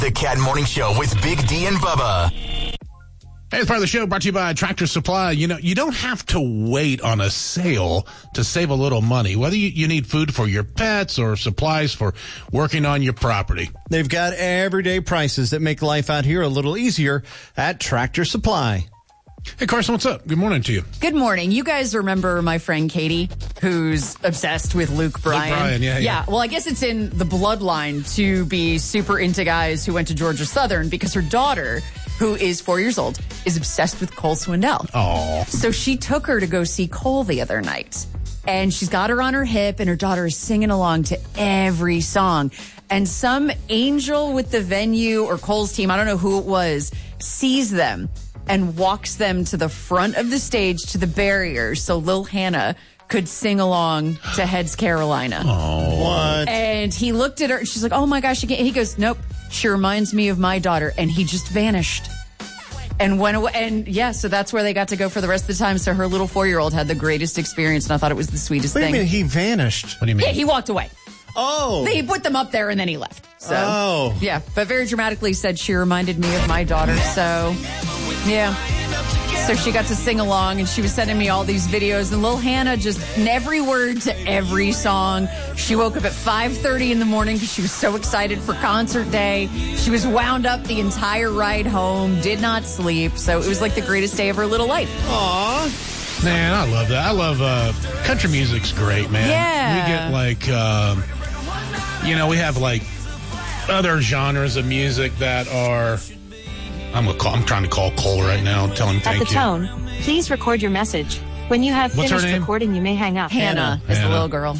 The Cat Morning Show with Big D and Bubba. Hey, it's part of the show brought to you by Tractor Supply. You know, you don't have to wait on a sale to save a little money, whether you need food for your pets or supplies for working on your property. They've got everyday prices that make life out here a little easier at Tractor Supply. Hey, Carson, what's up? Good morning to you. Good morning. You guys remember my friend Katie, who's obsessed with Luke Bryan? Luke Bryan, yeah. Well, I guess it's in the bloodline to be super into guys who went to Georgia Southern because her daughter, who is 4 years old, is obsessed with Cole Swindell. Oh. So she took her to go see Cole the other night. And she's got her on her hip, and her daughter is singing along to every song. And some angel with the venue or Cole's team, I don't know who it was, sees them and walks them to the front of the stage to the barrier so Lil Hannah could sing along to Heads Carolina. Oh. What? And he looked at her, and she's like, oh my gosh, he goes, nope, she reminds me of my daughter. And he just vanished and went away. And yeah, so that's where they got to go for the rest of the time. So her little 4-year-old had the greatest experience, and I thought it was the sweetest What do thing. you mean he vanished? What do you mean? Yeah, he walked away. Oh. He put them up there and then he left. So, Oh. yeah, but very dramatically said she reminded me of my daughter. So, yeah. So she got to sing along, and she was sending me all these videos. And Lil Hannah just every word to every song. She woke up at 5:30 in the morning because she was so excited for concert day. She was wound up the entire ride home, did not sleep. So it was like the greatest day of her little life. Aw. Man, I love that. I love country music's great, man. Yeah. We get like, we have like other genres of music that are. I'm trying to call Cole right now and tell him thank you. At the tone, please record your message. When you have What's her finished name? recording, you may hang up. Hannah is the Hannah. little girl.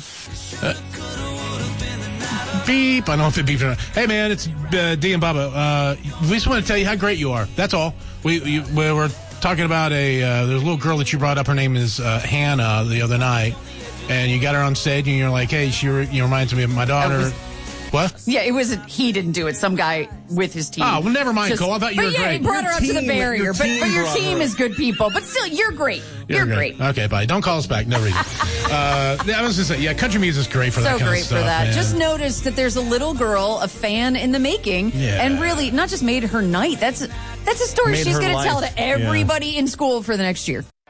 Beep. I don't know if it beeps or not. Hey, man, it's D and Bubba. We just want to tell you how great you are. That's all. We were talking about there's a little girl that you brought up. Her name is Hannah the other night. And you got her on stage, and you're like, hey, she reminds me of my daughter. What? Yeah, it wasn't. He didn't do it. Some guy with his team. Oh, well, never mind, Cole. I thought you were But yeah, great. he brought her up to the team- barrier. your But team your brought team her is good people. But still, you're great. You're great. Okay, bye. Don't call us back. No reason. I was going to say, yeah, country music's great for that So kind great of stuff. for that. Man. Just noticed that there's a little girl, a fan in the making, Yeah. and really not just made her night. That's a story Made she's her going to tell life. to everybody in school for the next year.